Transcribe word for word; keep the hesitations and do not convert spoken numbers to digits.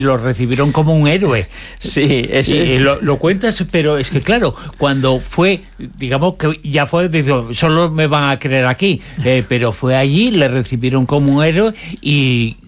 lo recibieron como un héroe. Sí, ese... y lo, lo cuentas, pero es que claro, cuando fue, digamos que ya fue, digo, solo me van a creer aquí, eh, pero fue allí, le recibieron como un héroe y